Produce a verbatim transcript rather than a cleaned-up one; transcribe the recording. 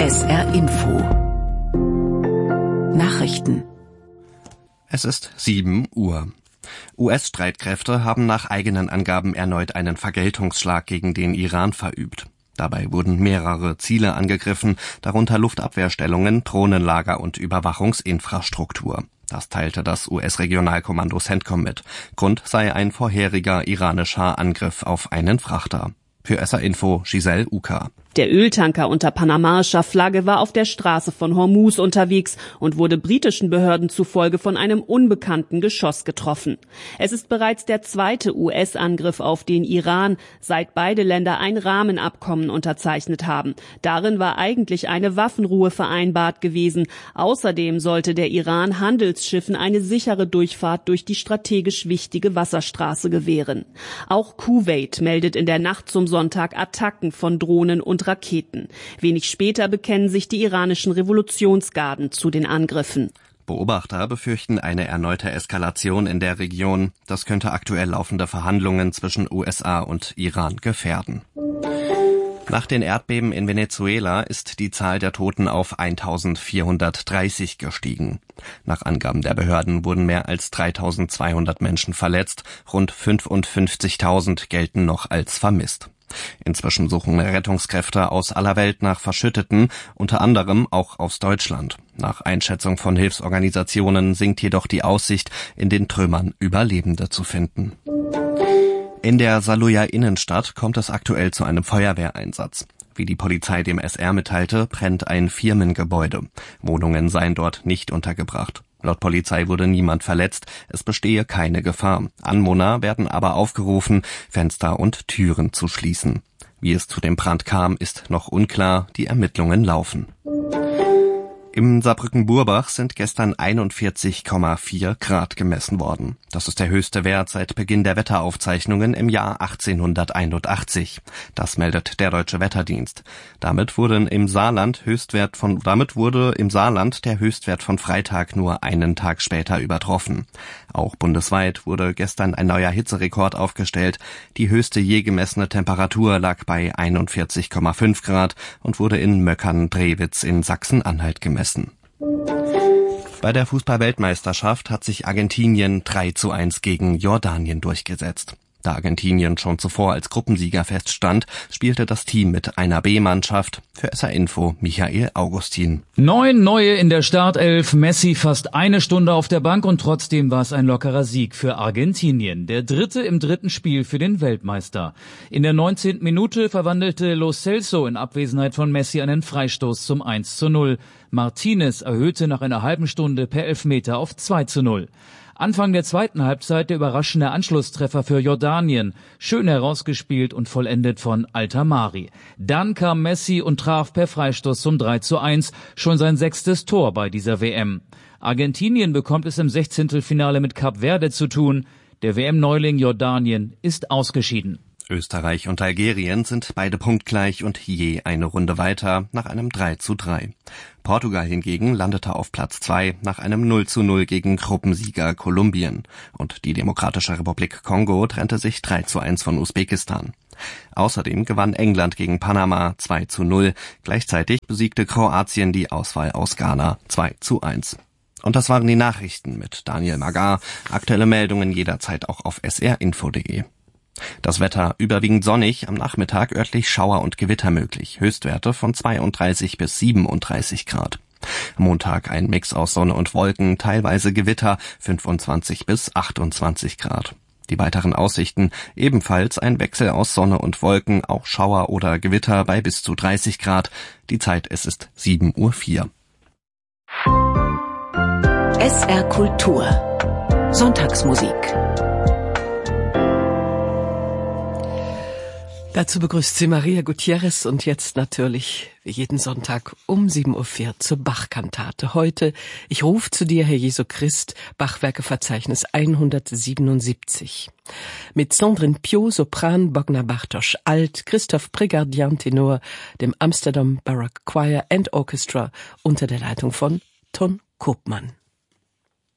S R Info Nachrichten. Es ist sieben Uhr. U S-Streitkräfte haben nach eigenen Angaben erneut einen Vergeltungsschlag gegen den Iran verübt. Dabei wurden mehrere Ziele angegriffen, darunter Luftabwehrstellungen, Drohnenlager und Überwachungsinfrastruktur. Das teilte das U S-Regionalkommando CENTCOM mit. Grund sei ein vorheriger iranischer Angriff auf einen Frachter. Für S R Info Giselle Uka. Der Öltanker unter panamaischer Flagge war auf der Straße von Hormuz unterwegs und wurde britischen Behörden zufolge von einem unbekannten Geschoss getroffen. Es ist bereits der zweite U S-Angriff auf den Iran, seit beide Länder ein Rahmenabkommen unterzeichnet haben. Darin war eigentlich eine Waffenruhe vereinbart gewesen. Außerdem sollte der Iran Handelsschiffen eine sichere Durchfahrt durch die strategisch wichtige Wasserstraße gewähren. Auch Kuwait meldet in der Nacht zum Sonntag Attacken von Drohnen und Raketen. Wenig später bekennen sich die iranischen Revolutionsgarden zu den Angriffen. Beobachter befürchten eine erneute Eskalation in der Region. Das könnte aktuell laufende Verhandlungen zwischen U S A und Iran gefährden. Nach den Erdbeben in Venezuela ist die Zahl der Toten auf eintausendvierhundertdreißig gestiegen. Nach Angaben der Behörden wurden mehr als dreitausendzweihundert Menschen verletzt, rund fünfundfünfzigtausend gelten noch als vermisst. Inzwischen suchen Rettungskräfte aus aller Welt nach Verschütteten, unter anderem auch aus Deutschland. Nach Einschätzung von Hilfsorganisationen sinkt jedoch die Aussicht, in den Trümmern Überlebende zu finden. In der Saarlouier Innenstadt kommt es aktuell zu einem Feuerwehreinsatz. Wie die Polizei dem S R mitteilte, brennt ein Firmengebäude. Wohnungen seien dort nicht untergebracht. Laut Polizei wurde niemand verletzt, es bestehe keine Gefahr. Anwohner werden aber aufgerufen, Fenster und Türen zu schließen. Wie es zu dem Brand kam, ist noch unklar, die Ermittlungen laufen. Im Saarbrücken-Burbach sind gestern einundvierzig Komma vier Grad gemessen worden. Das ist der höchste Wert seit Beginn der Wetteraufzeichnungen im Jahr achtzehnhunderteinundachtzig. Das meldet der Deutsche Wetterdienst. Damit wurden im Saarland Höchstwert von, damit wurde im Saarland der Höchstwert von Freitag nur einen Tag später übertroffen. Auch bundesweit wurde gestern ein neuer Hitzerekord aufgestellt. Die höchste je gemessene Temperatur lag bei einundvierzig Komma fünf Grad und wurde in Möckern-Drewitz in Sachsen-Anhalt gemessen. Bei der Fußball-Weltmeisterschaft hat sich Argentinien drei zu eins gegen Jordanien durchgesetzt. Da Argentinien schon zuvor als Gruppensieger feststand, spielte das Team mit einer B-Mannschaft. Für S R Info Michael Augustin. Neun neue in der Startelf, Messi fast eine Stunde auf der Bank und trotzdem war es ein lockerer Sieg für Argentinien. Der dritte im dritten Spiel für den Weltmeister. In der neunzehnten Minute verwandelte Lo Celso in Abwesenheit von Messi einen Freistoß zum eins zu null. Martinez erhöhte nach einer halben Stunde per Elfmeter auf zwei zu null. Anfang der zweiten Halbzeit der überraschende Anschlusstreffer für Jordanien. Schön herausgespielt und vollendet von Altamari. Dann kam Messi und traf per Freistoß zum drei zu eins, schon sein sechstes Tor bei dieser W M. Argentinien bekommt es im Sechzehntelfinale mit Kap Verde zu tun. Der W M-Neuling Jordanien ist ausgeschieden. Österreich und Algerien sind beide punktgleich und je eine Runde weiter nach einem drei zu drei. Portugal hingegen landete auf Platz zwei nach einem null zu null gegen Gruppensieger Kolumbien. Und die Demokratische Republik Kongo trennte sich drei zu eins von Usbekistan. Außerdem gewann England gegen Panama zwei zu null. Gleichzeitig besiegte Kroatien die Auswahl aus Ghana zwei zu eins. Und das waren die Nachrichten mit Daniel Magar. Aktuelle Meldungen jederzeit auch auf s r info punkt d e. Das Wetter überwiegend sonnig, am Nachmittag örtlich Schauer und Gewitter möglich. Höchstwerte von zweiunddreißig bis siebenunddreißig Grad. Montag ein Mix aus Sonne und Wolken, teilweise Gewitter, fünfundzwanzig bis achtundzwanzig Grad. Die weiteren Aussichten, ebenfalls ein Wechsel aus Sonne und Wolken, auch Schauer oder Gewitter bei bis zu dreißig Grad. Die Zeit, es ist sieben Uhr vier. S R Kultur Sonntagsmusik. Dazu begrüßt sie Maria Gutierrez und jetzt natürlich wie jeden Sonntag um sieben Uhr vier zur Bach-Kantate. Heute, ich ruf zu dir, Herr Jesu Christ, Bachwerkeverzeichnis hundertsiebenundsiebzig. Mit Sandrine Piau, Sopran, Bogna Bartosch, Alt, Christoph Pregardian, Tenor, dem Amsterdam Baroque Choir and Orchestra unter der Leitung von Ton Koopman.